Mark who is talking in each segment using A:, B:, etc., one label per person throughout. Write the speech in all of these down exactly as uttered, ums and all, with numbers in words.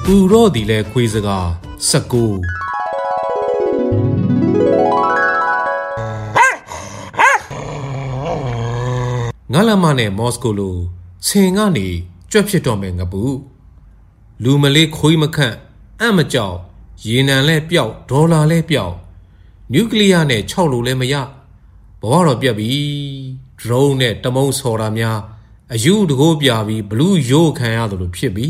A: သူတော့ဒီလဲခွေးစကားစကူငါလမနဲ့မော်စကိုလိုဆင်ကနေကြွက်ဖြစ်တော့မယ်ငပူလူမလေးခွေးမခန့်အံ့မကြောက်ရေနံလဲပျောက်ဒေါ်လာလဲပျောက်နျူကလ িয়ার နဲ့ခြောက်လို့လဲမရဘဝတော့ပြက်ပြီဒရုန်းနဲ့တမုံဆော်တာများအယူတကိုးပြပြီးဘလူးရိုးခံရသလိုဖြစ်ပြီ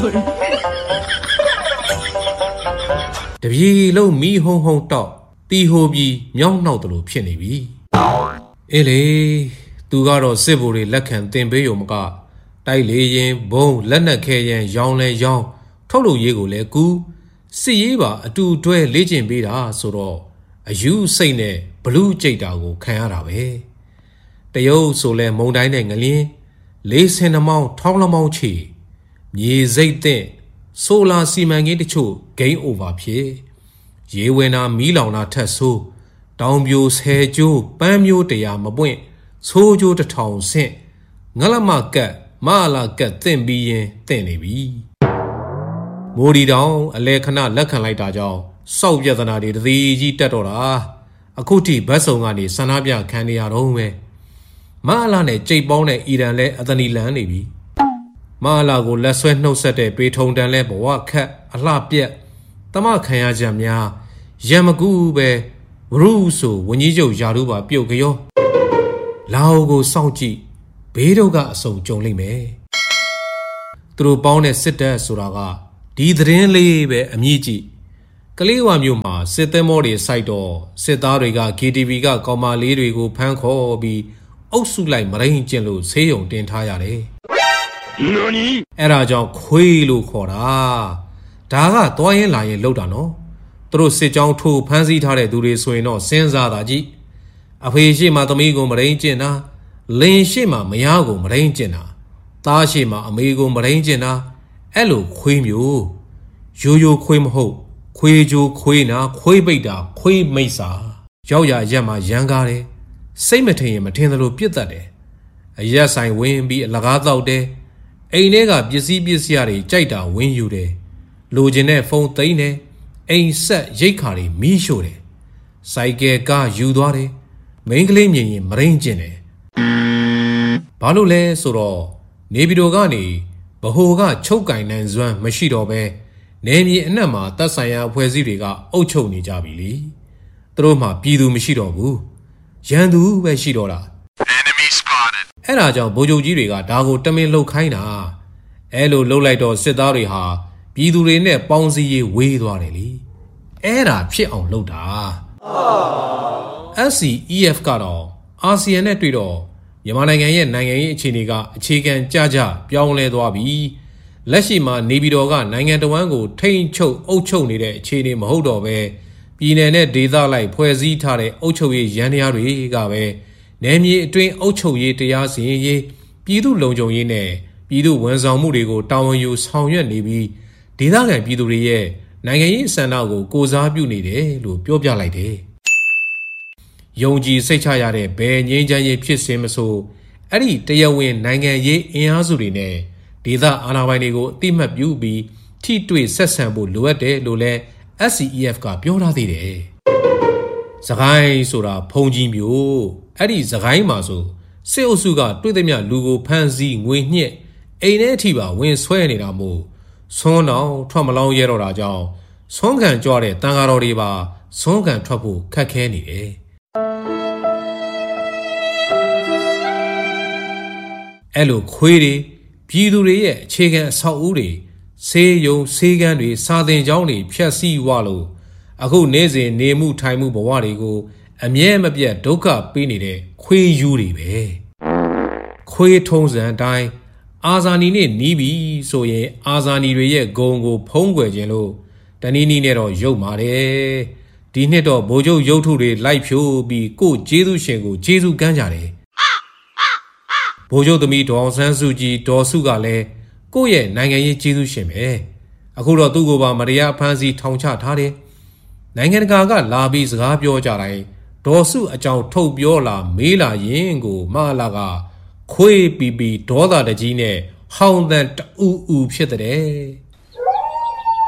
A: တပြေလုံးမီးဟုံးဟုံးတောက်တီဟိုပြီးမြောင်းနှောက်သလိုဖြစ်နေပြီအေးလေသူကတော့စစ်ဗိုလ်တွေလက်ခံတင်ပေးရုံမကတိုက်လေရင်ဘုံလက်နက်ခဲရင်ရောင်းလဲရောင်းထုတ်လို့ရေးကိုလဲကူစစ်ရေးပါအတူတွဲလေ့ကျင့်ပေးတာဆိုတော့အယူစိတ်နဲ့ဘလူးကြိတ်တာကိုခံရတာပဲတရုတ်ဆိုလဲမုံတိုင်းနဲ့ငလင်းလေးစင်နှမောင်းထောင်းလမောင်းချီမြေစိတ်တဲ့ဆိုလာစီမံကိန်းတချို့ဂိမ်းအိုဗာဖြစ်ရေဝင်တာမီးလောင်တာထက်ဆိုးတောင်ပြိုဆယ်ကျိုးပန်းမျိုးတရားမပွင့်ဆိုးကျိုးတစ်ထောင်ဆင့်ငလမကတ်မလာကတ်တင့်ပြီးရင်တင့်နေပြီမိုးဒီတောင်အလဲခဏလက်ခံလိုက်တာကြောင့်စောက်ပြဿနာတွေတသေးကြီးတက်တော့တာအခုထိဘတ်စုံကနေဆန္ဒပြခံနေရတော့ပဲမလာနဲ့ကြိတ်ပေါင်းတဲ့အီရန်လဲအသနီလန်းနေပြီမလာကိုလက်ဆွဲနှုတ်ဆက်တဲ့တွေထုံတန်လဲဘဝခတ်အလှပြက်တမခံရချက်များရံမကူပဲဘရူးဆိုဝင်းကြီးချုပ်ယာတို့ပါပြုတ်ကြောလာအိုကိုစောင့်ကြည့်ဘေးတို့ကအစုံကြုံလိမ့်မယ်သူတို့ပေါင်းတဲ့စစ်တပ်ဆိုတာကဒီသတင်းလေးပဲအမြင့်ကြည့်ကလေးဝါမျိုးမှာစစ်သည်မောတွေစိုက်တော့စစ်သားတွေက ကေ တီ ဗီ ကကောင်မလေးတွေကိုဖမ်းခေါ်ပြီးအုပ်စုလိုက်မရင်းကျင်လို့ဆေးရုံတင်ထားရတယ်အဲ့ဒါကြောင့်ခွေးလို့ခေါ်တာဒါကသွားရင်လာရင်လောက်တာနော်သူတို့စစ်ကြောင်းထိုးဖမ်းဆီးထားတဲ့သူတွေဆိုရင်တော့စဉ်းစားတာကြည့်အဖေရှိမှသမီးကိုမရင်းကျင်တာလင်ရှိမှမယားကိုမရင်းကျင်တာသားရှိမှအမေကိုမရင်းကျင်တာအဲ့လိုခွေးမျိုးရိုးရိုးခွေးမဟုတ်ခွေးကြိုးခွေးနာခွေးပိတ်တာခွေးမိတ်စာရောက်ရရက်မှာရန်ကားတယ်စိတ်မထင်ရင်မထင်သလိုပြစ်တတ်တယ်အရက်ဆိုင်ဝင်ပြီးအလကားတောက်တယ်အိမ်ထဲကပစ္စည်းပစ္စည်းတွေကြိုက်တာဝင်ယူတယ်လိုချင်တဲ့ဖုန်းသိမ်းတယ်အိမ်ဆက်ရိတ်ခါတွေမီးရှို့တယ်စိုက်ကယ်ကားယူသွားတယ်မိန်းကလေးမြင်ရင်မရင်းကျင်တယ်ဘာလို့လဲဆိုတော့နေပြည်တော်ကနေဗဟိုကချုပ်ကင်နိုင်စွမ်းမရှိတော့ပဲနေမြေအနှံ့မှာတပ်ဆိုင်ရာအဖွဲ့အစည်းတွေကအုပ်ချုပ်နေကြပြီလေသူတို့မှပြည်သူမရှိတော့ဘူးရန်သူပဲရှိတော့တာအဲ့ဒါကြောင့်ဗိုလ်ချုပ်ကြီးတွေကဒါကိုတမင်လှုပ်ခိုင်းတာအဲ့လိုလှုပ်လိုက်တော့စစ်သားတွေဟာပြည်သူတွေနဲ့ပေါင်းစည်းရေးဝေးသွားတယ်လေအဲ့ဒါဖြစ်အောင်လုပ်တာ အက်ဖ် စီ အီ အက်ဖ် ကတော့အာဆီယံနဲ့တွေ့တော့မြန်မာနိုင်ငံရဲ့နိုင်ငံရေးအခြေအနေကအခြေခံကြကြပြောင်းလဲသွားပြီလက်ရှိမှာနေပြည်တော်ကနိုင်ငံတော်ဝန်ကိုထိန်းချုပ်အုပ်ချုပ်နေတဲ့အခြေအနေမဟုတ်တော့ပဲပြည်내နဲ့ဒေသလိုက်ဖွဲ့စည်းထားတဲ့အုပ်ချုပ်ရေးရန်တရားတွေကပဲနယ်မြေအတွင်းအုပ်ချုပ်ရေးတရားစီရင်ရေးပြည်သူ့လုံခြုံရေးနဲ့ပြည်သူ့ဝန်ဆောင်မှုတွေကိုတာဝန်ယူဆောင်ရွက်နေပြီးဒေသခံပြည်သူတွေရဲ့နိုင်ငံရေးစံနှုန်းကိုကိုစားပြုနေတယ်လို့ပြောပြလိုက်တယ်။ယုံကြည်စိတ်ချရတဲ့ဘယ်ငြိမ်းချမ်းရေးဖြစ်စဉ်မဆိုအဲ့ဒီတရားဝင်နိုင်ငံရေးအင်အားစုတွေနဲ့ဒေသအာဏာပိုင်တွေကိုအတိမတ်ပြုပြီးထိတွေ့ဆက်ဆံဖို့လိုအပ်တယ်လို့လည်း အက်ဖ် စီ အီ အက်ဖ် ကပြောထားသေးတယ်။စကိုင်းဆိုတာဖုန်ကြီးမျိုးအဲ့ဒီစကိုင်းမှာဆိုစစ်အုပ်စုကတွေ့သမျှလူကိုဖမ်းဆီးငွေညှစ်အိမ်ထဲအထိပါဝင်ဆွဲနေတာမို့ဆွန်းတော်ထွက်မလောင်းရဲတော့တာကြောင့်ဆွန်းခံကြွတဲ့တန်ဃာတော်တွေပါဆွန်းခံထွက်ဖို့ခက်ခဲနေတယ်အဲ့လိုခွေးတွေပြည်သူတွေရဲ့အခြေခံအဆောက်အဦတွေဆေးရုံဆေးကန်းတွေစာသင်ကျောင်းတွေဖျက်ဆီးဝလို့အခုနေ့စဉ်နေမှုထိုင်မှုဘဝတွေကိုအမြဲမပြတ်ဒုက္ခပေးနေတဲ့ခွေးယူတွေပဲခွေးထုံးစံအတိုင်းအာဇာနည်နဲ့နီးပြီဆိုရင်အာဇာနည်တွေရဲ့ဂုံကိုဖုံးကွယ်ခြင်းလို့တနည်းနည်းနဲ့တော့ရုပ်ပါတယ်ဒီနှစ်တော့ဗိုလ်ချုပ်ရုပ်ထုတွေလိုက်ဖြိုးပြီးကိုကျေးဇူးရှင်ကိုကျေးဇူးကမ်းကြတယ်ဗိုလ်ချုပ်သမီးဒေါအောင်ဆန်းစုကြည်ဒေါ်စုကလည်းကိုယ့်ရဲ့နိုင်ငံရေးကျေးဇူးရှင်ပဲအခုတော့သူ့ကိုပါမတရားဖမ်းဆီးထောင်ချထားတယ်နိုင်ငံတကာကလာပြီးစကားပြောကြတိုင်းဒေါ်စုအကြောင်းထုတ်ပြောလာမေးလာရင်ကိုမလာကခွေးပီပီဒေါသတကြီးနဲ့ဟောင်းတန်တူဦးဖြစ်တဲ့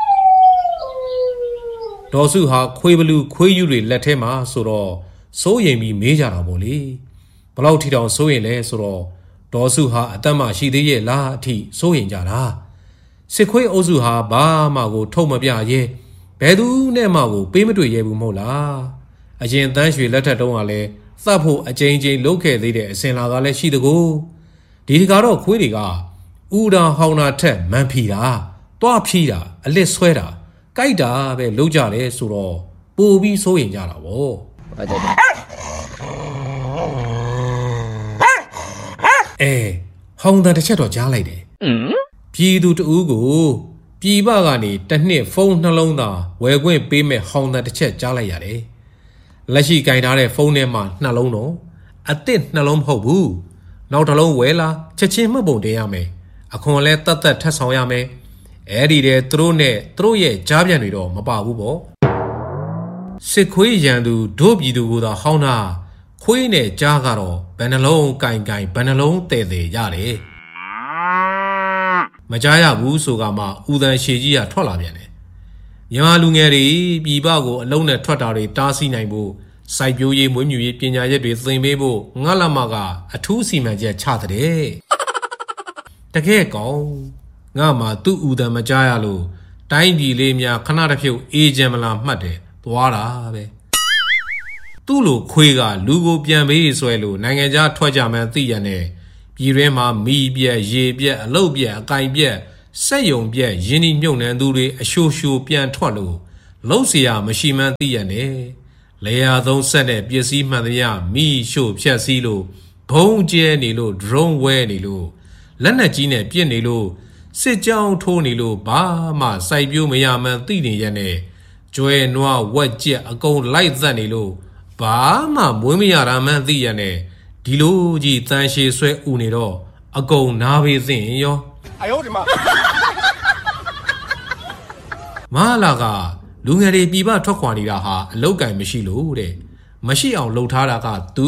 A: ဒေါ်စုဟာခွေးဘလူးခွေးယူတွေလက်ထဲမှာဆိုတော့စိုးရိမ်ပြီးမေးကြတာပေါ့လေဘလောက်ထီတောင်စိုးရင်လဲဆိုတော့ဒေါ်စုဟာအသက်မရှိသေးရဲ့လားအထိစိုးရိမ်ကြတာစစ်ခွေးအုပ်စုဟာဘာမှကိုထုတ်မပြရဲဘယ်သူနဲ့မှကိုပေးမတွေ့ရဲဘူးမဟုတ်လားအရင်တန်းရွှေလက်ထက်တုန်းကလည်းသတ်ဖို့အကြိမ်ကြိမ်လုပ်ခဲ့သေးတဲ့အစင်လာကလည်းရှိတကူဒီတကတော့ခွေးတွေကဥဒါဟောင်းတာထက်မန်ဖီတာတွားဖြီးတာအလစ်ဆွဲတာကြိုက်တာပဲလုပ်ကြတယ်ဆိုတော့ပိုပြီးစိုးရင်ကြတာဗောအဲဟောင်းတာတစ်ချက်တော့ကြားလိုက်တယ်ပြည်သူတဦးကိုပြည်ပကနေတစ်နှစ်ဖုန်းနှလုံးသားဝယ်ခွင့်ပေးမဲ့ဟောင်းတာတစ်ချက်ကြားလိုက်ရတယ်လက်ရှိကင်ထားတဲ့ဖုန်းထဲမှာနှလုံးတော့အစ်စ်နှလုံးမဟုတ်ဘူးနောက်တစ်လုံးဝယ်လာချက်ချင်းမှတ်ပုံတင်ရမယ်အခွန်လဲတတ်တတ်ထပ်ဆောင်ရမယ်အဲ့ဒီတဲ့သူတို့နဲ့သူတို့ရဲ့ကြားပြန်တွေတော့မပါဘူးပေါ့စစ်ခွေးရန်သူဒုပြည်သူကသာဟောင်းတာခွေးနဲ့ကြားကတော့ဘယ်နှလုံးကင်ကင်ဘယ်နှလုံးတည်တည်ရတယ်မကြားရဘူးဆိုကမှဦးတန်ရှည်ကြီးကထွက်လာပြန်တယ်မြန်မာလူငယ်တွေပြည်ပကိုအလုံးနဲ့ထွက်တာတွေတားဆီးနိုင်ဖို့စိုက်ပျိုးရေးမွေးမြူရေးပညာရပ်တွေသင်ပေးဖို့ငါလမကအထူးစီမံချက်ချတဲ့တကယ်ကောင်းငါမှသူ့ဦးတန်မကြားရလို့တိုင်းပြည်လေးများခဏတစ်ဖြုတ်အေးချမ်းမလားမှတ်တယ်သွားတာပဲသူ့လိုခွေးကလူကိုပြန်ပေးဆွဲလို့နိုင်ငံခြားထွက်ကြမှန်းသိရတဲ့ပြည်တွင်းမှာမီးပြက်ရေပြက်အလုတ်ပြက်အကင်ပြက်စက်ယုံပြက်ရင်းနှီးမြုပ်နှံသူတွေအရှိုးရှိုးပြန်ထွက်လို့လုံးเสียမရှိမှန်းသိရတဲ့လေယာသုံးဆက်တဲ့ပစ္စည်းမှန်သမျှမိရှို့ဖြက်စီးလို့ဘုံကျဲနေလို့ drone ဝဲနေလို့လက်နက်ကြီးနဲ့ပြစ်နေလို့စစ်ကြောင်းထိုးနေလို့ဘာမှစိုက်ပြိုးမရမှန်းသိနေရတဲ့ကျွဲနွားဝက်ကြက်အကုန်လိုက်သက်နေလို့ဘာမှမွေးမရတာမှန်းသိရတဲ့ဒီလိုကြီးတန်ရှည်ဆွဲဥနေတော့အကုန်နားပေးသင့်ရော哎呦我的妈မလာကလူငယ်တွေပြည်ပထွက်ခွာနေတာဟာအလောက်ကင်မရှိလို့တဲ့မရှိအောင်လှုပ်ထားတာကသူ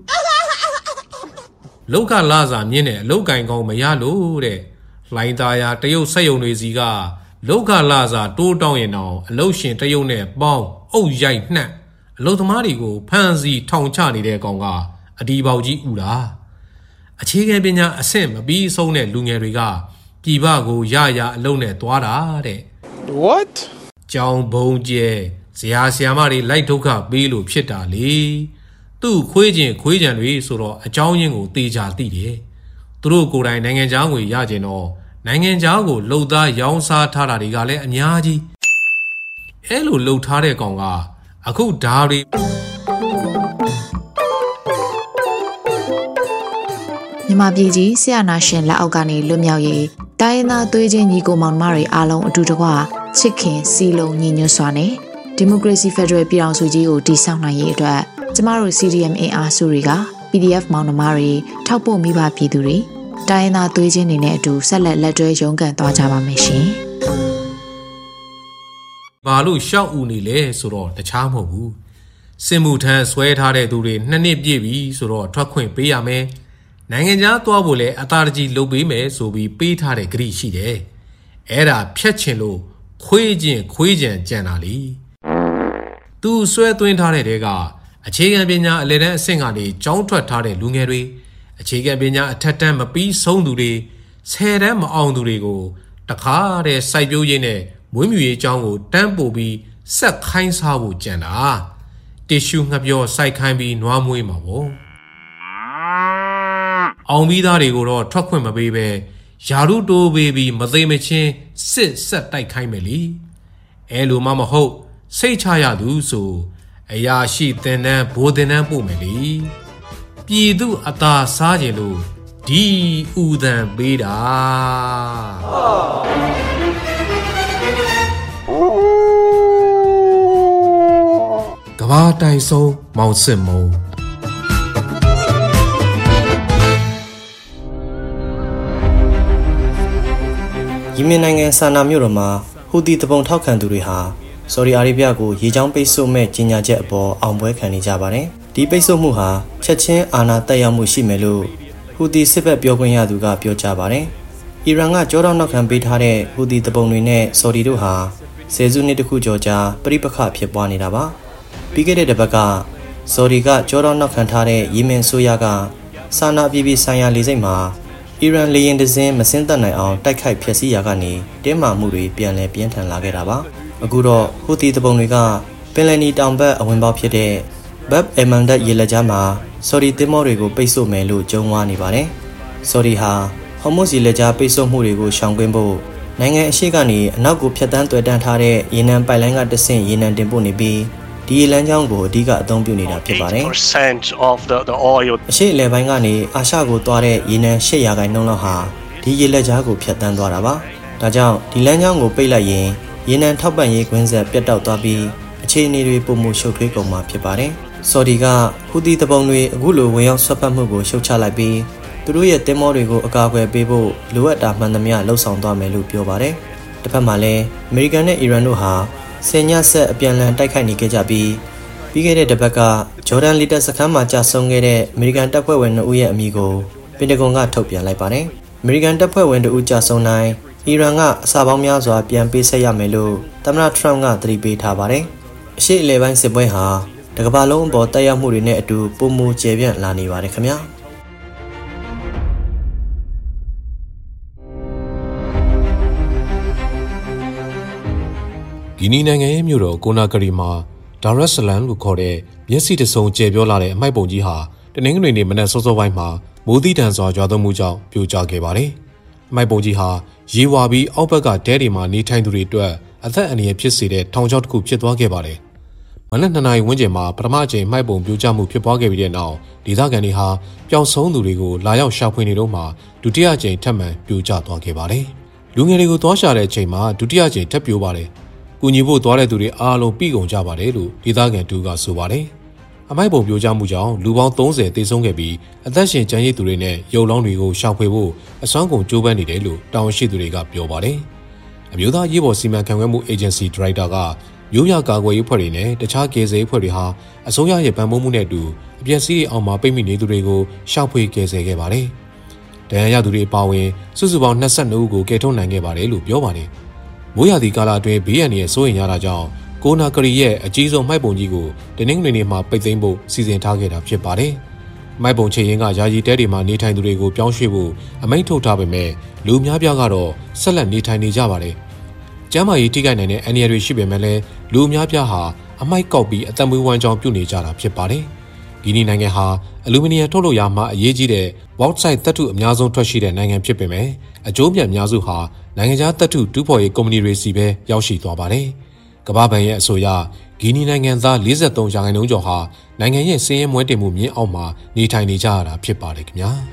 A: လောက်ကလာစာမြင့်တဲ့အလောက်ကင်ကောင်းမရလို့တဲ့လှိုင်းသားရတရုတ်ဆက်ယုံတွေစီကလောက်ကလာစာတိုးတောင်းရင်တော့အလောရှင်တရုတ်နဲ့ပေါင်းအုပ်ရိုက်နှက်အလောသမားတွေကိုဖမ်းဆီးထောင်ချနေတဲ့ကောင်ကအဒီပေါကြီးဥတာအခြေခံပညာအဆင့်မပြီးဆုံးတဲ့လူငယ်တွေကပြည်ပကိုရရအလုံးနဲ့သွားတာတဲ့ What ကြောင်ဘုံကျဲဇရာဆရာမတွေလိုက်ဒုက္ခပေးလို့ဖြစ်တာလေသူ့ခွေးချင်းခွေးကြံတွေဆိုတော့အကြောင်းရင်းကိုတေချာသိတယ်သူတို့ကိုယ်တိုင်နိုင်ငံခြားငွေရကျင်တော့နိုင်ငံခြားကိုလှုပ်သားရောင်းစားထားတာတွေကလည်းအများကြီးအဲလိုလှုပ်ထားတဲ့ကောင်ကအခုဓာရီ
B: မြန်မာပြည်ကြီးဆရာနာရှင်လက်အောက်ကနေလွတ်မြောက်ရေးတိုင်းရင်းသားသွေးချင်းညီကိုမောင်နှမတွေအားလုံးအတူတကွချစ်ခင်စီလုံးညီညွတ်စွာနဲ့ဒီမိုကရေစီဖက်ဒရယ်ပြည်ထောင်စုကြီးကိုတည်ဆောက်နိုင်ရေးအတွက်ကျမတို့ စီ ဒီ အမ် အင်အားစုတွေက ပီ ဒီ အက်ဖ် မောင်နှမတွေထောက်ပို့မိဘပြည်သူတွေတိုင်းရင်းသားသွေးချင်းတွေနဲ့အတူဆက်လက်လက်တွဲရုန်းကန်သွားကြပါမယ်ရှင်
A: ။ဘာလို့ရှောက်ဦးနေလဲဆိုတော့တခြားမဟုတ်ဘူး။စစ်မှုထမ်းဆွဲထားတဲ့သူတွေနှစ်နှစ်ပြည့်ပြီဆိုတော့ထွက်ခွင့်ပေးရမယ်။နိုင်ငံခြားသွားဖို့လည်းအသာတကြီးလုပ်ပေးမယ်ဆိုပြီးပေးထားတဲ့ဂရိရှိတယ်။အဲ့ဒါဖြတ်ချင်လို့ခွေးချင်းခွေးကြံကြံတာလी။သူဆွဲသွင်းထားတဲ့တဲကအခြေခံပညာအလယ်တန်းအဆင့်ကနေကျောင်းထွက်ထားတဲ့လူငယ်တွေအခြေခံပညာအထက်တန်းမပြီးဆုံးသူတွေဆယ်တန်းမအောင်သူတွေကိုတခါတည်းစိုက်ပျိုးရေးနဲ့မွေးမြူရေးကျောင်းကိုတန်းပို့ပြီးဆက်ခိုင်းစားဖို့ကြံတာတစ်ရှူငှပြောစိုက်ခိုင်းပြီးနွားမွေးမှာပေါ့အောင်ပြီးသားတွေကိုတော့ထွက်ခွင့်မပေးပဲယာရုတိုးပေးပြီးမသိမချင်းစစ်ဆက်တိုက်ခိုင်းမယ်လीအဲလိုမှမဟုတ်စိတ်ချရသူဆိုအရာရှိတင်တန်းဘိုးတင်တန်းပို့မယ်လीပြည်သူအသာစားကြလို့ဒီဥဒံပေးတာကဘာတိုင်ဆုံးမောင်စစ်မုံ
C: ယီမင်နိုင်ငံဆာနာမြို့တော်မှာဟူသီတပုံထောက်ခံသူတွေဟာဆော်ဒီအာရေဗျကိုရေချောင်းပိတ်ဆို့မဲ့ကြေညာချက်အပေါ်အောင်ပွဲခံနေကြပါတယ်။ဒီပိတ်ဆို့မှုဟာချက်ချင်းအာဏာတက်ရောက်မှုရှိမယ်လို့ဟူသီစစ်ဘက်ပြောခွင့်ရသူကပြောကြားပါတယ်။အီရန်ကကြောတောက်နောက်ခံပေးထားတဲ့ဟူသီတပုံတွေနဲ့ဆော်ဒီတို့ဟာဆယ်စုနှစ်တခုကျော်ကြာပြိပခဖြစ်ပွားနေတာပါပြီးခဲ့တဲ့တစ်ပတ်ကဆော်ဒီကကြောတော်နောက်ခံထားတဲ့ယီမင်ဆိုရကစာနာပြည်ပြည်ဆိုင်ရာလေဆိပ်မှာအီရန်လေယာဉ်တစ်စင်းမစင်းသက်နိုင်အောင်တိုက်ခိုက်ဖျက်ဆီးရာကနေတင်းမာမှုတွေပြန်လည်ပြင်းထန်လာခဲ့တာပါအခုတော့ဟူသီတပုံတွေကပင်လယ်နီတောင်ဘက်အဝင်ပေါက်ဖြစ်တဲ့ဘတ်အမန်ဒတ်ရေလက်ကြားမှာဆော်ဒီတင်မောတွေကိုပိတ်ဆို့မယ်လို့ကြုံဝါနေပါတယ်ဆော်ဒီဟာဟော်မုတ်စီလက်ကြားပိတ်ဆို့မှုတွေကိုရှောင်ကွင်းဖို့နိုင်ငံအရှိကနေအနောက်ကိုဖျက်ဆီးတွေ့တန်းထားတဲ့ရေနံပိုက်လိုင်းကတဆင့်ရေနံတင်ပို့နေပြီးဒီရေလမ်းကြောင်းကိုအဓိကအသုံးပြုနေတာဖြစ်ပါတယ်
D: of the the oil
C: အရှိအလယ်ပိုင်းကနေအာရှကိုသွားတဲ့ရေနံ၈ရာခိုင်နှုန်းလောက်ဟာဒီရေလက်ကြားကိုဖျက်ဆီးသွားတာပါဒါကြောင့်ဒီလမ်းကြောင်းကိုပိတ်လိုက်ရင်ရေနံထောက်ပံ့ရေးကွင်းဆက်ပြတ်တောက်သွားပြီးအခြေအနေတွေပုံမှုရှုပ်ထွေးကုန်မှာဖြစ်ပါတယ်ဆော်ဒီကဟူသီတပုံတွေအခုလိုဝင်ရောက်ဆွတ်ဖက်မှုကိုရှုတ်ချလိုက်ပြီးသူတို့ရဲ့တင်မောတွေကိုအကာအကွယ်ပေးဖို့လိုအပ်တာမှန်သမျှလှုံ့ဆော်သွားမယ်လို့ပြောပါတယ်တစ်ဖက်မှာလည်းအမေရိကန်နဲ့အီရန်တို့ဟာဆယ်ညဆက်အပြန်အလှန်တိုက်ခိုက်နေကြကြပြီးပြီးခဲ့တဲ့တစ်ပတ်ကဂျော်ဒန်လီတပ်စခန်းမှာကြာဆုံးခဲ့တဲ့အမေရိကန်တပ်ဖွဲ့ဝင်နှစ်ဦးရဲ့အမည်ကိုပင်တဂွန်ကထုတ်ပြန်လိုက်ပါတယ်အမေရိကန်တပ်ဖွဲ့ဝင်တို့ကြာဆုံးတိုင်းအီရန်ကအစာပေါင်းများစွာပြန်ပေးဆက်ရမယ်လို့သမ္မတထရမ့်ကသတိပေးထားပါတယ်အရှေ့အလယ်ပိုင်းစစ်ပွဲဟာတကမ္ဘာလုံးအပေါ်တိုက်ရောက်မှုတွေနဲ့အတူပုံမူကျယ်ပြန့်လာနေပါတယ်ခင်ဗျာ
A: ဂီနီနိုင်ငံရဲ့မြို့တော်ကိုနာဂရီမှာဒါရက်ဆလန်လို့ခေါ်တဲ့မျက်စိတစုံကျယ်ပြောလာတဲ့အမိုက်ပုံကြီးဟာတနင်္ဂနွေနေ့မနက်စောစောပိုင်းမှာမိုးသီးတန်စွာရွာသွန်းမှုကြောင့်ပြိုကျခဲ့ပါတယ်။အမိုက်ပုံကြီးဟာရေဝါပြီးအောက်ဘက်ကတဲတွေမှာနေထိုင်သူတွေအတွက်အသက်အန္တရာယ်ဖြစ်စေတဲ့ထောင်ချောက်တစ်ခုဖြစ်သွားခဲ့ပါတယ်။မနက်နှစ်နာရီဝန်းကျင်မှာပထမအကြိမ်မိုက်ပုံပြိုကျမှုဖြစ်ပွားခဲ့ပြီးတဲ့နောက်ဒေသခံတွေဟာပျောက်ဆုံးသူတွေကိုလာရောက်ရှာဖွေနေတော့မှဒုတိယအကြိမ်ထပ်မံပြိုကျသွားခဲ့ပါတယ်။လူငယ်တွေကိုသွားရှာတဲ့အချိန်မှာဒုတိယအကြိမ်ထပ်ပြိုပါတယ်။ကူညီဖို့သွားတဲ့သူတွေအားလုံးပြီးကုန်ကြပါတယ်လို့ဒေသခံတူကဆိုပါတယ်။အမိုက်ပုံပြိုကျမှုကြောင့်လူပေါင်းသုံးဆယ်သေဆုံးခဲ့ပြီးအသက်ရှင်ကျန်ရစ်သူတွေနဲ့ရုပ်လောင်းတွေကိုရှာဖွေဖို့အစွမ်းကုန်ကြိုးပမ်းနေတယ်လို့တာဝန်ရှိသူတွေကပြောပါတယ်။အမျိုးသားရေးပေါ်စီမံခန့်ခွဲမှုအေဂျင်စီဒါရိုက်တာကမျိုးရကာကွယ်ရေးဖွဲ့တွေနဲ့တခြားကေဇေးဖွဲ့တွေဟာအစိုးရရဲ့ဗန်ပိုးမှုနဲ့အတူအပျက်စီးအောင်မှာပိတ်မိနေသူတွေကိုရှာဖွေကယ်ဆယ်ခဲ့ပါတယ်။ဒဏ်ရာရသူတွေအပါအဝင်စုစုပေါင်း၂၂ဦးကိုကယ်ထုတ်နိုင်ခဲ့ပါတယ်လို့ပြောပါတယ်။မိုးရာသီကာလအတွင်းဘေးအန္တရာယ်စိုးရိမ်ရတာကြောင့်ကိုနာဂရီရဲ့အကြီးဆုံးမိုက်ပုံကြီးကိုတနင်္ဂနွေနေ့မှာပိတ်သိမ်းဖို့စီစဉ်ထားခဲ့တာဖြစ်ပါတယ်။မိုက်ပုံချေရင်ကယာယီတဲတွေမှာနေထိုင်သူတွေကိုပြောင်းရွှေ့ဖို့အမိန့်ထုတ်ထားပေမဲ့လူများပြားကတော့ဆက်လက်နေထိုင်နေကြပါတယ်။ကျန်းမာရေးထိခိုက်နိုင်တဲ့အန္တရာယ်တွေရှိပေမဲ့လည်းလူများပြားဟာအမိုက်ကောက်ပြီးအသက်မွေးဝမ်းကြောင်းပြုနေကြတာဖြစ်ပါတယ်။ဂီနီနိုင်ငံဟာအလူမီနီယံထုတ်လုပ်ရာမှာအရေးကြီးတဲ့ဘောက်ဆိုက်သတ္တုအများဆုံးထွက်ရှိတဲ့နိုင်ငံဖြစ်ပေမဲ့အကျိုးမြတ်အများစုဟာနိုင်ငံခြားသတ္တုတူးဖော်ရေးကုမ္ပဏီတွေစီပဲရောက်ရှိသွားပါတယ်။ကမ္ဘာ့ဘဏ်ရဲ့အဆိုအရဂီနီနိုင်ငံသား၄၃ရာခိုင်နှုန်းကျော်ဟာနိုင်ငံရဲ့စည်ရဲမွဲတင်မှုမြင့်အောင်မှာနေထိုင်နေကြရတာဖြစ်ပါတယ်ခင်ဗျာ။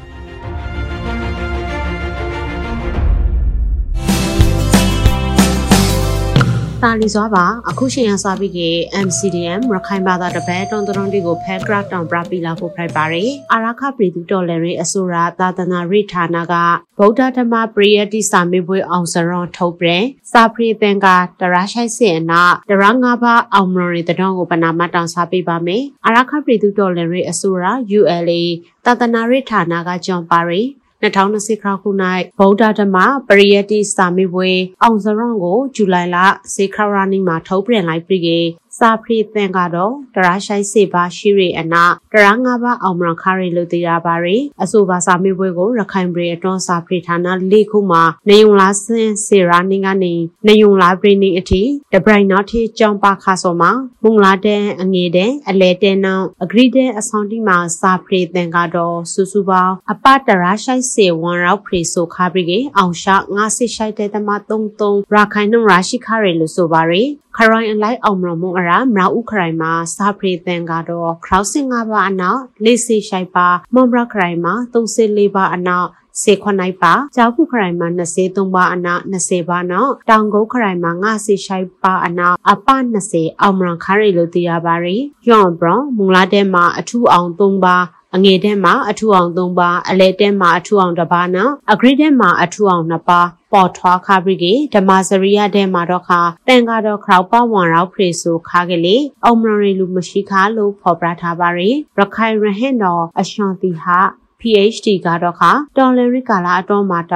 E: တာလီစွာပါအခုရှင်ရစားပြီးက M C D M ရခိုင်ဘာသာတပတ်တွန်တွန်ဒီကိုဖဲဂရတ်တောင်ပရပီလာကိုဖိုက်ပါရယ်အာရခပရီတူတော်လရီအဆိုရာသာသနာရိဌာနကဗုဒ္ဓဓမ္မပရိယတိစာမေဘွေအောင်စရွန်ထုတ်ပြန်စာပရိသင်္ကာတရရှိုက်စင်နာတရငါးပါးအောင်မရီတတော်ကိုပနာမတောင်စာပေးပါမယ်အာရခပရီတူတော်လရီအဆိုရာ U L A သာသနာရိဌာနကဂျွန်ပါရီ၂၀၂၀ခုနှစ်ဗုဒ္ဓဓမ္မပရိယတိစာမေဘွေအောင်စရွန်ကိုဇူလိုင်လစေခရာနီမှာထုတ်ပြန်လိုက်ပြီးကစာပရိသင်္ကာတော့တရရှိုက်စေပါရှိရီအနာတရငါးပါးအောင်မရခရီလို့သိရပါရီအဆိုပါစာမေဘွေကိုရခိုင်ပြည်အတွန်းစာပရိဌာနလေးခုမှာနေုံလာစင်စေရာနင်းကနေနေုံလာပရိနေအထိတဘရိုင်နောက်ထီကြောင်ပါခါစောမှာမုံလာတဲ့အငေတဲ့အလဲတဲနောင်အဂရိတဲ့အဆောင်တိမှာစာပရိသင်္ကာတော့စူစူပေါင်းအပတရရှိုက်စေဝန်ရောက်ဖရီဆိုခါပြီးကအောင်ရှာငါစစ်ရှိုက်တဲ့တမသုံးသုံးရခိုင်နှုံရရှိခရီလို့ဆိုပါရီခရိုင်အလိုက်အောင်မမုံအရာမရာဥခရိုင်မှာစာပရိသင်္ကာတော့ခရောက်စင်ငါးပါးအနောက်လေးစီရှိုက်ပါမွန်ဘရခရိုင်မှာသုံးစီလေးပါအနောက်စေခွန်နိုင်ပါကြောက်ခုခရိုင်မှာ၂၃ပါအနောက်၂၀ပါနောက်တောင်ကုန်းခရိုင်မှာငါစီရှိုက်ပါအနောက်အပ၂၀အောင်မရခရီလို့သိရပါရီယောင်ဘရမုံလာတဲ့မှာအထူးအောင်၃ပါအငယ်တဲမှာအထူအောင်၃ပါအလဲတဲမှာအထူအောင်တစ်ပါးနော်အဂရိတဲမှာအထူအောင်နှစ်ပါးပေါ်ထွားခါပြီးကဓမ္မစရိယတဲမှာတော့ခါတန်ကတော့ခရောက်ပဝံရောက်ဖရေဆိုခါကလေးအောင်မရီလူမရှိခါလို့ဖော်ပြထားပါရီရခိုင်ရဟင်တော်အရှွန်တီဟာ P H D ကတော့ခါတော်လရီကာလာအတော်မှာတောင်း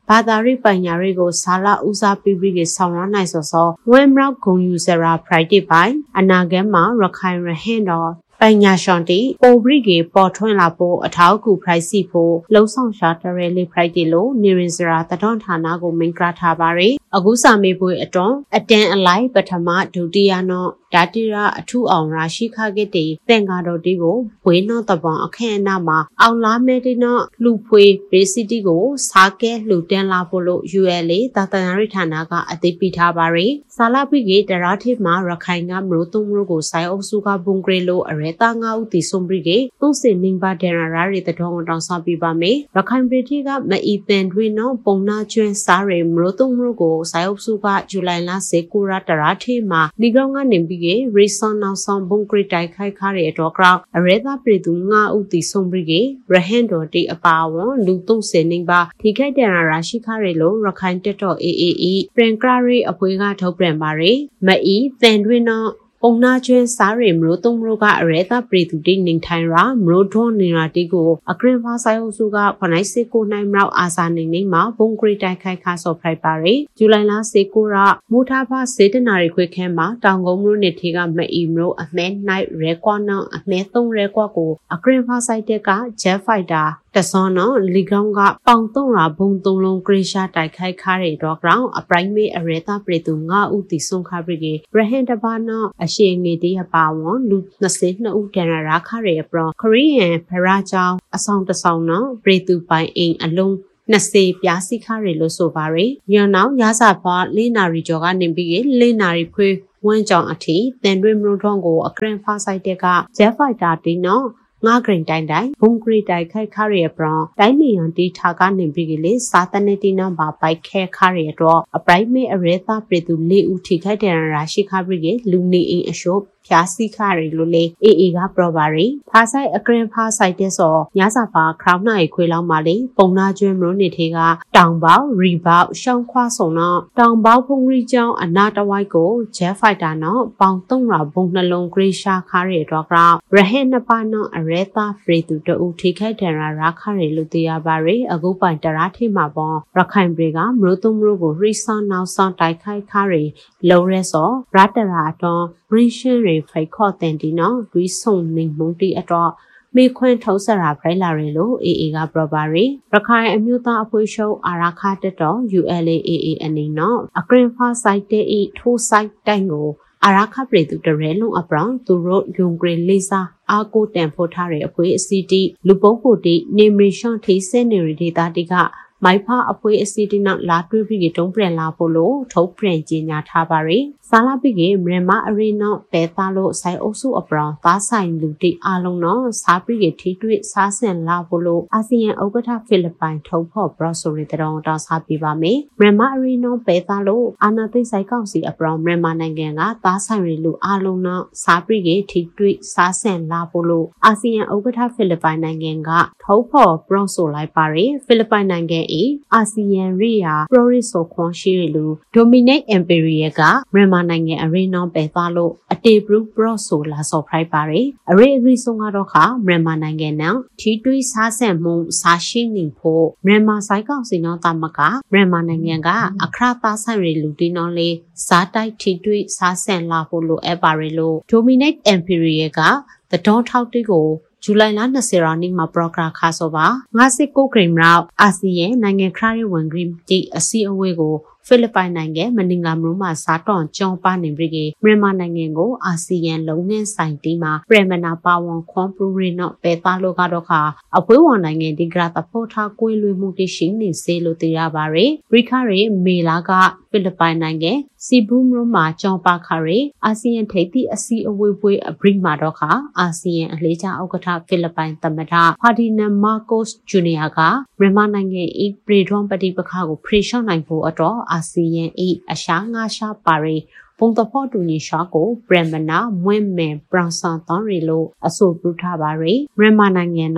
E: ဘာသာရေးပညာတွေကိုစာလဦးစားပေးပြီးဆောင်ရနိုင်စောစောဝမ်မြောက်ဂုံယူစရာ Friday ပိုင်းအနာဂတ်မှာရခိုင်ရဟင်တော်ပညာရှင်တီပိုဘရီကေပေါ်ထွန်းလာဖို့အထောက်အကူဖိုက်စီဖို့လုံဆောင်ရှာတရဲလေး Friday လို့နေရင်စရာတတော်ဌာနကိုမင်္ဂလာထားပါရယ်အခုစာမေးပွဲအတွန်းအတန်အလိုက်ပထမဒုတိယနောဒါတိရအထူအောင်ရာရှိခခဲ့တဲ့တန်ဃာတော်တီကိုဝေနောတပံအခမ်းအနားမှာအောင်လာမဲတိနောလူဖွေရေစီတီကိုစားကဲလှူတန်းလာဖို့လို့ ယူ အယ် အေ သာသနာ့ဌာနကအသိပေးထားပါရယ်စာလပိကေတရာထိမှာရခိုင်ကမလို့သုံးမျိုးကိုစိုင်းအုပ်စုကဘုံဂရေလို့အရဲတာငါဦးတီဆုံးပြီးကေသုံးစင်နင်းပါဒရာရာရီတတော်တောင်စားပြပါမယ်ရခိုင်ပြည်တီကမအီတန်တွင်နောပုံနာကျွန်းစားရယ်မလို့သုံးမျိုးကိုစိုင်းအုပ်စုကဇူလိုင်လဆယ်ကိုရတရာထိမှာဒီကောင်ကနေပြီးကေရီဆွန်နောက်ဆောင်ဘုံဂရေတိုက်ခိုက်ခါရတဲ့တော့ကအရဲတာပြည်သူငါဦးတီဆုံးပြီးကေရဟန်တော်တီအပါဝန်လူသုံးစင်နင်းပါထိခိုက်တဲ့ရာရှိခါရလို့ရခိုင်တက်တော် အေ အေ အီ ပရင်ကရာရီအဖွဲကထုတ်ပြန်ပါရယ်မအီတန်တွင်နောပုံနာကျွန်းစားရမလို့သုံးမလို့ကအရဲတာပြည်သူတိနေထိုင်ရာမလို့ထွန်နေရာတီကိုအကရင်ဖာဆိုင်အုပ်စုကခနိုင်စစ်ကိုနိုင်မြောက်အာစာနေနေမှာဘုံဂရီတိုက်ခိုက်ခါဆော့ဖရိုက်ပါရယ်ဇူလိုင်လစေကိုရမူထားဖာစေတနာရီခွေခဲမှာတောင်ကုန်းမြို့နယ်ထေကမအီမလို့အမဲနိုင်ရဲကွာနောအမဲသုံးရဲကွာကိုအကရင်ဖာဆိုင်တက်ကဂျက်ဖိုက်တာတစောနော်လီကောင်ကပေါင်သုံးရာဘုံသုံးလုံးဂရိရှာတိုက်ခိုက်ခါရတော့ကောင်အပရိုင်မေအရဲတာပြည်သူငါဦးတီဆုံးခါပြီးရဟန်တဘာနော်အရှိငေတီးပါဝန်လူ၂၂ဦးတန်ရာခါရပရခရီးယန်ဖရာချောင်းအဆောင်တဆောင်နော်ပြည်သူပိုင်အိမ်အလုံးနှစ်စေပြားစီခါရလို့ဆိုပါရယ်ရန်နောက်ရစာဖွာလေးနာရီကျော်ကနေပြီးလေးနာရီခွေဝန်းကြောင်အထိတန်တွင်မလို့ထုံးကိုအကရင်ဖာဆိုင်တက်ကဂျက်ဖိုက်တာတီနော်ငါဂရင်တိုင်းတိုင်းဘုံဂရီတိုက်ခိုက်ခါရပရတိုင်းနေရန်တီထာကနေပြီးကလေးစာတနေတီနံပါပိုက်ခဲခါရတော့အပရိုက်မေအရဲတာပြည်သူလေးဦးထိခိုက်တဲ့ရာရှိခါပြီးကလူနေအိမ်အရှုပ်ဖြာစီခါရလို့လေအေအေကပရပါရီဖာဆိုင်အကရင်ဖာဆိုင်တဲ့စောညစာပါခရောင်းနိုင်ခွေလောက်မှလေပုံနာကျွန်းမလို့နေသေးကတောင်ပေါရီပေါရှောင်းခွားဆုံတော့တောင်ပေါဖုံရီကျောင်းအနာတဝိုက်ကိုဂျက်ဖိုက်တာနော်ပေါင်သုံးရာဘုံနှလုံးဂရိရှာခါရတော့ကရဟန်နပါနော်အရဲတာဖရီတူတူထိခိုက်တဲ့ရာရာခါရလို့တရားပါရီအခုပိုင်တရာထိမှာပေါ့ရခိုင်ပြည်ကမလို့သုံးမျိုးကိုရီဆန်နောက်ဆောင်တိုက်ခိုက်ခါရလုံရဲစောရတရာတော့ဂရိရှရီဖိုက်ခေါ်တဲ့ဒီနော်ရီဆုံနေမုန်တီအတော့မေခွန်းထောက်ဆရာဖိုင်လာရလို့ အေ အေ ကပရပါရီရခိုင်အမျိုးသားအဖွဲ့ချုပ်အာရခတက်တော် ယူ အယ် အေ အေ အေ အနေနော်အကရင်ဖာဆိုင်တဲ့ဤထိုးဆိုင်တိုင်ကိုအာရခပြည်သူတရဲလုံးအပရောင်သူတို့ယုံဂရီလေးစားအာကိုတန်ဖို့ထားတဲ့အဖွဲအစီတီလူပုတ်ဖို့တိနေမီရှွန်ထိစဲနေရဒေတာတိကမိုက်ဖာအဖွဲအစီတီနောက်လာတွေးပြီးတုံးပြန်လာဖို့လို့ထုတ်ပြန်ကြေညာထားပါရီစာလာပိကေမြန်မာအရီနောပဲသားလို့ဆိုင်အုပ်စုအပရောင်သားဆိုင်လူတိအားလုံးနော်စားပိကေထိတွေ့စားဆင်လာဖို့လို့အာဆီယံဥက္ကဋ္ဌဖိလစ်ပိုင်ထုတ်ဖို့ဘရဆိုရီတောင်းတောင်းစားပြပါမယ်မြန်မာအရီနောပဲသားလို့အာနာသိဆိုင်ကောင်စီအပရောင်မြန်မာနိုင်ငံကသားဆိုင်ရီလူအားလုံးနော်စားပိကေထိတွေ့စားဆင်လာဖို့လို့အာဆီယံဥက္ကဋ္ဌဖိလစ်ပိုင်နိုင်ငံကထုတ်ဖို့ဘရဆိုလိုက်ပါရီဖိလစ်ပိုင်နိုင်ငံဤအာဆီယံရီယာပရိုရီဆိုခွန်ရှိရီလူဒိုမီနိတ်အမ်ပီရီယကမြန်မာနိုင်ငံအရီနောပဲသားလို့အတေဘရူပရော့ဆိုလာဆော့ဖရိုက်ပါရီအရီအဂရီဆုံးကတော့ခမြန်မာနိုင်ငံနဲ့ထီတွေးစားဆန်မှုစားရှိနေဖို့မြန်မာဆိုင်ကောင်စီနောတမကမြန်မာနိုင်ငံကအခရသားဆိုင်ရီလူတီနောလေးစားတိုက်ထီတွေးစားဆန်လာဖို့လိုအပ်ပါရီလို့ဒိုမီနိတ်အမ်ပီရီယကသတော်ထောက်တီကိုဇူလိုင်လ၂၀ရက်နေ့မှာပရိုဂရမ်ခါဆိုပါငါစစ်ကိုဂရိမ်ရောက်အာဆီယံနိုင်ငံခရရဝန်ဂရိမ်တီအစီအဝေးကိုဖိလစ်ပိုင်နိုင်ငံမနင်္ဂလာမြို့မှာစားတောင်ကျောင်းပါနေပြီးမြန်မာနိုင်ငံကိုအာဆီယံလုံငန်းဆိုင်တီမှာပရမနာပါဝန်ခွန်ပရူရီနော့ပဲသားလို့ကတော့ခါအပွဲဝန်နိုင်ငံဒီဂရတဖို့ထားကိုယ်လွေမှုတရှိနေစေလို့သိရပါရယ်ရိခရီမေလာကဖိလစ်ပိုင်နိုင်ငံစီဘူမြို့မှာကျောင်းပါခရီအာဆီယံထိပ်သီးအစီအဝေးပွဲအဘရိမှာတော့ခါအာဆီယံအလေးချဥက္ကဋ္ဌဖိလစ်ပိုင်သမ္မတဖာဒီနန်မာကိုစ်ဂျူနီယာကမြန်မာနိုင်ငံဤပရီဒွန်ပတိပခါကိုဖရီရှော့နိုင်ဖို့အတွက်အာဆီယံဤအရှာငါရှာပါရီပုံတဖို့တူညီရှာကိုပရမနာမွင့်မဲပရန်ဆန်တန်ရီလိုအဆိုပြုထားပါရီမြန်မာနိုင်ငံနော်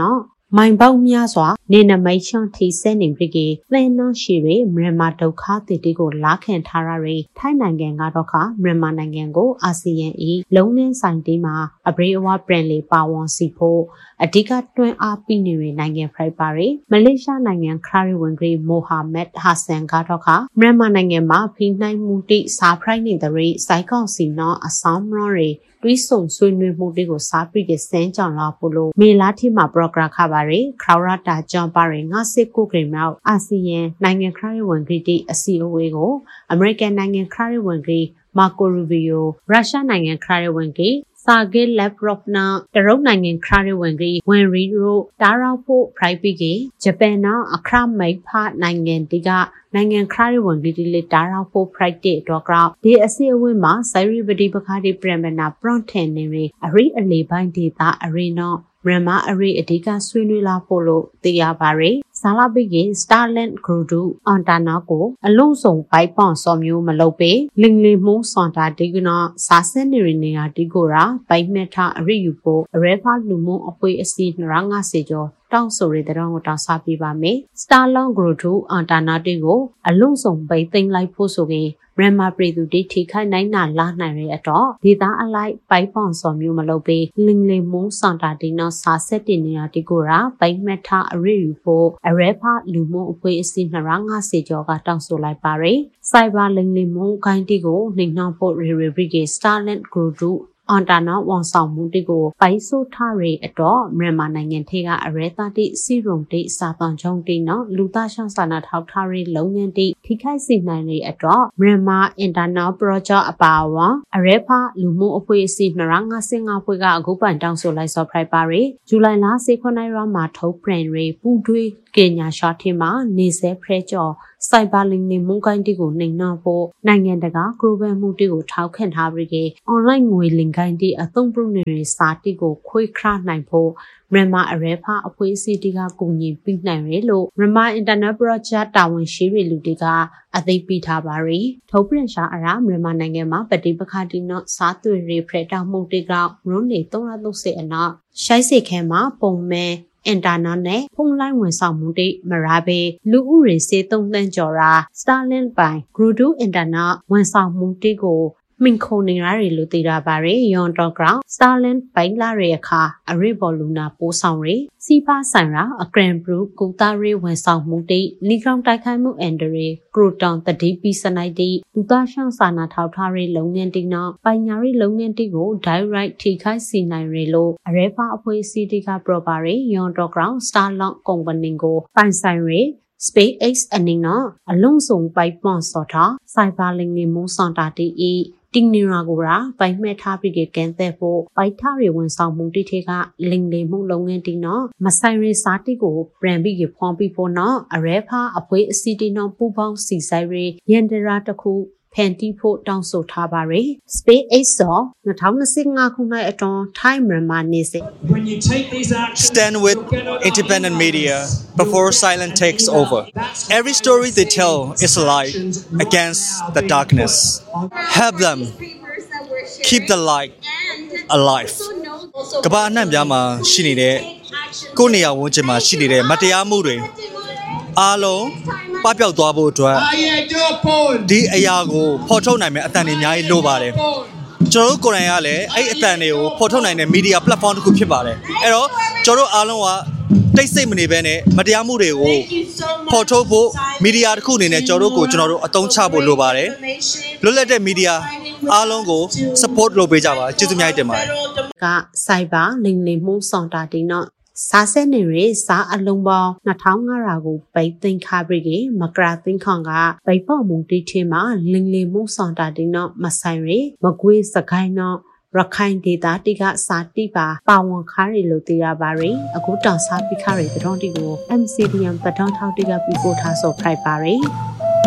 E: မိုင်ပေါက်များစွာနေနမိတ်ချွန်ထိစဲနေပြီကေသင်နှရှိတွေမြန်မာဒုက္ခတည်တည်ကိုလာခံထားရတွေထိုင်းနိုင်ငံကတော့ခမြန်မာနိုင်ငံကိုအာဆီယံဤလုံးနှင်းဆိုင်တီးမှာအဘရေအဝပြန်လေပါဝန်စီဖို့အဓိကတွန်းအားပေးနေတဲ့နိုင်ငံဖရိုက်ပါရီမလေးရှားနိုင်ငံခရာရီဝင်ဂရီမိုဟာမက်ဟာဆန်ကတော့ခမြန်မာနိုင်ငံမှာဖိနှိုင်းမှုတိစာဖရိုက်နေတဲ့ရိစိုက်ကောင်စီနော်အဆောင်မရောတွေတွီးဆုံဆွေးနွေးမှုတွေကိုစားပြီးကစမ်းကြောင်လာဖို့လို့မေလာထိမှာပရိုဂရမ်ခပါရီခရဝရတာဂျွန်ပါရီငါစစ်ကိုဂရီမြောက်အာဆီယံနိုင်ငံခရီးဝင်ဂရီတီအစီအဝေးကိုအမေရိကန်နိုင်ငံခရီးဝင်ဂရီမာကိုရူဗီယိုရုရှားနိုင်ငံခရီးဝင်ဂရီစာဂေလက်ပရော့နာတရုတ်နိုင်ငံခရီးဝင်ဂရီဝင်ရီရိုတာရာဖို့ဖရိုက်ပီကေဂျပန်နော်အခရမိတ်ဖနိုင်ငံတီကနိုင်ငံခရီးဝင်ဂရီလေတာရာဖို့ဖရိုက်တေတော့ကဒီအစီအဝေးမှာစိုရီပတိပခါဒီပရမနာပရွန်ထန်နေရီအရိအလေပိုင်းဒေတာအရိနော်မြန်မာအရိအဓိကဆွေးနွေးလာဖို့လို့သိရပါရယ်ဇာလာပိကေ Starland Grodu အန်တာနာကိုအလုံးစုံပိုက်ပွန်စော်မျိုးမလုပ်ပေလင်းလီမှုစွန်တာဒီကနာစာစနေရနေရာဒီကိုရာပိုက်မက်ထအရိယူဖို့အရဲဖာလူမှုအပွေအစီနရငါစေကျော်တောင်းဆိုရတဲ့တော့တောင်းစားပြပါမယ် Starland Grodu အန်တာနာတီကိုအလုံးစုံပိတ်သိမ်းလိုက်ဖို့ဆိုရင်မြန်မာပြည်သူတိထိခိုက်နိုင်နာလာနိုင်ရတော့ဒေသအလိုက်ပိုက်ပွန်စော်မျိုးမလုပ်ပေလင်းလီမှုစွန်တာဒီနော်စာဆက်တင်နေရာဒီကိုရာပိုက်မက်ထအရိယူဖို့အရဲဖာလူမှုအပွေအစီနရငါစေကျော်ကတောင်းဆိုလိုက်ပါရယ်စိုက်ဘာလင်းလီမှုခိုင်းတီကိုနှိမ်နှောင်းဖို့ရီရီဘရီကေ Starland Groduအန်တာနာဝန်ဆောင်မှုတိကိုပိုက်ဆိုးထားရအတော့မြန်မာနိုင်ငံထဲကအရဲသားတိစီရုံတိစာပန်ချုံတိနော်လူသားရှောင်းစာနာထောက်ထားရလုံငန်းတိထိခိုက်စေနိုင်ရအတော့မြန်မာအင်တာနယ်ပရောဂျက်အပါအဝင်အရဲဖာလူမှုအဖွဲ့အစည်းနှစ်ငါးဆင်ငါဖွဲ့ကအခုပန်တောင်းဆိုလိုက်စောဖရိုက်ပါရီဇူလိုင်လစေခွန်နိုင်ရမှာထုတ်ပြန်ရပူတွေးကညာရှာထင်းမှာနေစေဖရဲကျော်စိုက်ဘာလင်းနေမုန်ကိုင်းတီကိုနှိမ်နှောဖို့နိုင်ငံတကာဂလိုဘယ်မှုတီကိုထောက်ခံထားပြီးကေအွန်လိုင်းငွေလင်ကိုင်းတီအသုံးပြုနေတဲ့စာတီကိုခွေခရနိုင်ဖို့မြန်မာအရဲဖာအဖွေးစီတီကကူညီပြီးနိုင်ရလို့မြန်မာအင်တာနက်ပရောဂျက်တာဝန်ရှိရလူတီကအသိပေးထားပါရီထုတ်ပြန်ရှာအရာမြန်မာနိုင်ငံမှာပฏิပခါတီနော့စားသွေးရေဖရတောင်မှုတီကရုံးနေသုံးရသုံးစေအနာရှိုက်စေခဲမှာပုံမဲအင်တာနက်နဲ့ဖုန်းလိုင်းဝန်ဆောင်မှုတွေမရာဘေလူဦးရေစေသုံးသန်းကျော်ရာ Starlink ပိုင် Grodu အင်တာနက်ဝန်ဆောင်မှုတွေကိုမင်ခုံနေရရလို့သိရပါရယ်ယွန်တော့ဂရောင်း Starlink ပိုင်လာရအခါအရိဘော်လူနာပိုးဆောင်ရစီဖာဆိုင်ရာအကရန်ဘရူကူတာရီဝန်ဆောင်မှုတွေလီကောင်တိုက်ခိုက်မှုအန်ဒရီကရိုတောင်တတိပီစနိုက်တီလူသားရှောင်းစာနာထောက်ထားရလုံငန်းတီနော်ပိုင်ညာရီလုံငန်းတီကို direct ထိခိုက်စီနိုင်ရလို့အရဲဖာအဖွဲ့အစည်းတီကပရောပါရီယွန်တော့ဂရောင်း Starlink ကုမ္ပဏီကိုပိုင်ဆိုင်ရSpaceX အနေနဲ့အလုံးစုံပိုက်ပွန်စော်ထားစိုက်ဘာလင်းနေမှုစန်တာတီအီတင်းနီရာကိုရာပိုင်မဲ့ထားပြီးကကန်တဲ့ဖို့ပိုက်ထားရဝန်ဆောင်မှုတိထေကလင်းလေမှုလုပ်ငန်းတင်းနော်မဆိုင်ရစားတိကိုပရန်ပြီးကဖွန်ပြီးဖို့နော်အရဲဖာအပွေးအစီတီနော်ပူပေါင်းစီဆိုင်ရရန်ဒရာတခုဖန်တီဖို့တောင်းဆိုထားပါရယ် SpaceX ဆိုtwenty twenty-fiveခုနှစ်အတွင်းထိုင်းမြန်မာနေစေ
F: Stand with independent media before silence takes over. Every story they tell is a light against the darkness. Help them keep the light alive. ကမ္ဘာအနှံ့ပြားမှာရှိနေတဲ့ကိုယ့်နေရာဝန်းကျင်မှာရှိနေတဲ့မတရားမှုတွေအားလုံးပပျောက်သွားဖို့အတွက်ဒီအရာကိုဖော်ထုတ်နိုင်မယ့်အတန်တွေအများကြီးလိုပါတယ်ကျွန်တော်တို့ကိုယ်တိုင်ကလည်းအဲ့အတန်တွေကိုဖော်ထုတ်နိုင်တဲ့ media platform တစ်ခုဖြစ်ပါတယ်အဲ့တော့ကျွန်တော်တို့အားလုံးကတိတ်ဆိတ်မနေဘဲနဲ့မတရားမှုတွေကိုဖော်ထုတ်ဖို့ media တစ်ခုအနေနဲ့ကျွန်တော်တို့ကိုကျွန်တော်တို့အသုံးချဖို့လိုပါတယ်လွတ်လပ်တဲ့ media အားလုံးကို support လုပ်ပေးကြပါကျေးဇူးအများကြီးတင်ပါတယ်
E: ကစိုက်ဘာလင်းလင်းမှုဆောင်တာတင်တော့စာဆက်နေရစာအလုံးပေါင်းtwo thousand five hundredကိုပိတ်သိမ်းခါပြီးကမကရာသိန်းခေါင်ကပိတ်ပေါ်မှုတိထင်းမှာလင်းလင်းမှုဆောင်တာတင်တော့မဆိုင်ရမကွေးစကိုင်းတော့ရခိုင်ဒေသတိကစာတိပါပါဝန်ခါရီလို့သိရပါရယ်အခုတောင်စားပိခါရီတတော်တီကို M C D M ပထောင်းထောက်တိကပြပို့ထားဆိုဖိုက်ပါရယ်